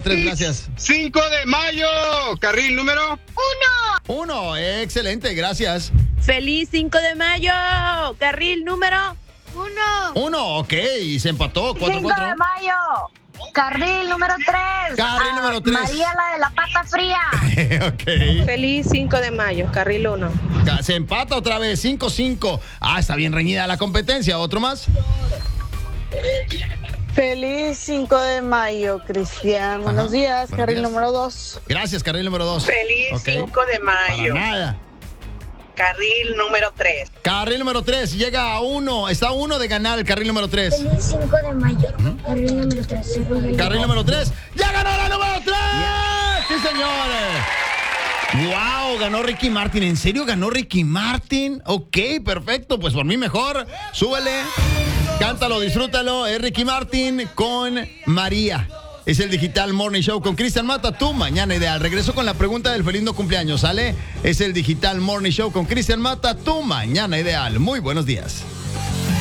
3, gracias. 5 de mayo, carril número 1, excelente, gracias. Feliz 5 de mayo, carril número 1, ok, y se empató, 4-4. 5 de mayo, carril número 3. Carril número 3. María, la de la pata fría. Ok. Feliz 5 de mayo, carril 1. Se empata otra vez, 5-5. Está bien reñida la competencia. ¿Otro más? Feliz 5 de mayo, Cristian. Buenos días, Buenos carril días. número 2. Gracias, carril número 2. Feliz 5 de mayo. Para nada. Carril número 3. Carril número 3, llega a 1. Está a 1 de ganar el carril número 3. Feliz 5 de mayo, carril número 3. Carril número 3. ¡Ya ganó la número 3! ¡Sí, señores! ¡Wow! Ganó Ricky Martin. ¿En serio ganó Ricky Martin? Ok, perfecto. Pues por mí mejor. Súbele. Cántalo, disfrútalo. Es Ricky Martin con María. Es el Digital Morning Show con Cristian Mata, tu mañana ideal. Regreso con la pregunta del feliz no cumpleaños, ¿sale? Es el Digital Morning Show con Cristian Mata, tu mañana ideal. Muy buenos días.